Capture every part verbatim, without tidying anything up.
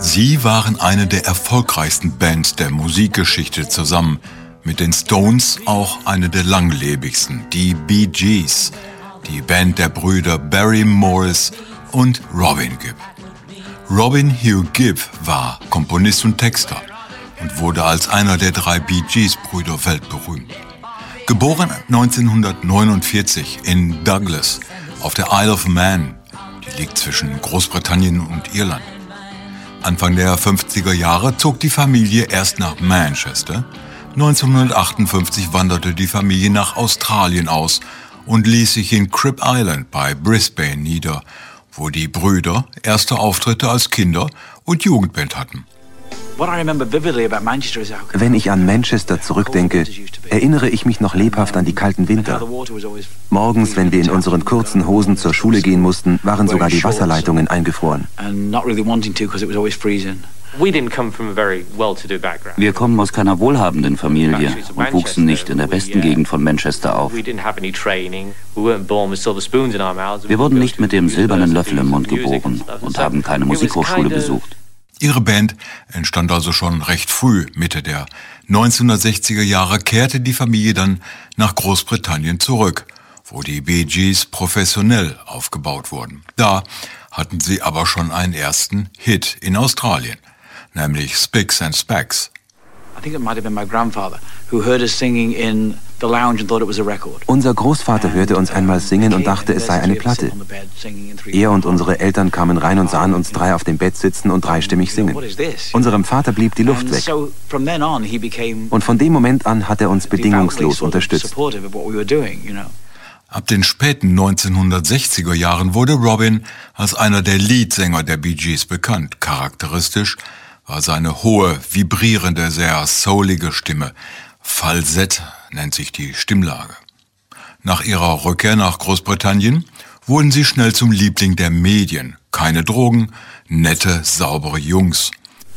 Sie waren eine der erfolgreichsten Bands der Musikgeschichte, zusammen mit den Stones auch eine der langlebigsten, die Bee Gees, die Band der Brüder Barry Morris und Robin Gibb. Robin Hugh Gibb war Komponist und Texter und wurde als einer der drei Bee Gees-Brüder weltberühmt. Geboren neunzehnhundertneunundvierzig in Douglas auf der Isle of Man, die liegt zwischen Großbritannien und Irland. Anfang der fünfziger Jahre zog die Familie erst nach Manchester. neunzehnhundertachtundfünfzig wanderte die Familie nach Australien aus und ließ sich in Crib Island bei Brisbane nieder, wo die Brüder erste Auftritte als Kinder- und Jugendband hatten. Wenn ich an Manchester zurückdenke, erinnere ich mich noch lebhaft an die kalten Winter. Morgens, wenn wir in unseren kurzen Hosen zur Schule gehen mussten, waren sogar die Wasserleitungen eingefroren. Wir kommen aus keiner wohlhabenden Familie und wuchsen nicht in der besten Gegend von Manchester auf. Wir wurden nicht mit dem silbernen Löffel im Mund geboren und haben keine Musikhochschule besucht. Ihre Band entstand also schon recht früh. Mitte der neunzehnhundertsechziger Jahre kehrte die Familie dann nach Großbritannien zurück, wo die Bee Gees professionell aufgebaut wurden. Da hatten sie aber schon einen ersten Hit in Australien, nämlich Spicks and Specks. Unser Großvater hörte uns einmal singen und dachte, es sei eine Platte. Er und unsere Eltern kamen rein und sahen uns drei auf dem Bett sitzen und dreistimmig singen. Unserem Vater blieb die Luft weg. Und von dem Moment an hat er uns bedingungslos unterstützt. Ab den späten neunzehnhundertsechziger Jahren wurde Robin als einer der Leadsänger der Bee Gees bekannt. Charakteristisch war seine hohe, vibrierende, sehr soulige Stimme. Falsett nennt sich die Stimmlage. Nach ihrer Rückkehr nach Großbritannien wurden sie schnell zum Liebling der Medien. Keine Drogen, nette, saubere Jungs.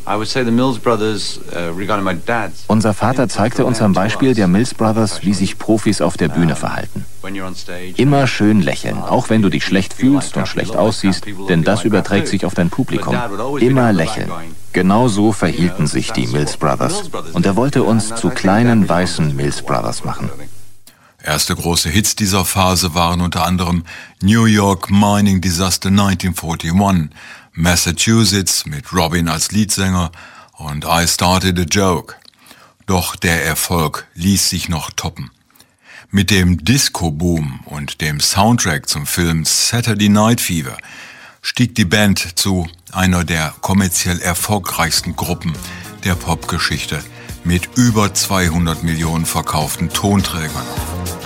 Unser Vater zeigte uns am Beispiel der Mills Brothers, wie sich Profis auf der Bühne verhalten. Immer schön lächeln, auch wenn du dich schlecht fühlst und schlecht aussiehst, denn das überträgt sich auf dein Publikum. Immer lächeln. Genau so verhielten sich die Mills Brothers. Und er wollte uns zu kleinen, weißen Mills Brothers machen. Erste große Hits dieser Phase waren unter anderem New York Mining Disaster neunzehnhunderteinundvierzig, Massachusetts mit Robin als Leadsänger und I Started a Joke. Doch der Erfolg ließ sich noch toppen. Mit dem Disco-Boom und dem Soundtrack zum Film Saturday Night Fever stieg die Band zu einer der kommerziell erfolgreichsten Gruppen der Popgeschichte mit über zweihundert Millionen verkauften Tonträgern auf.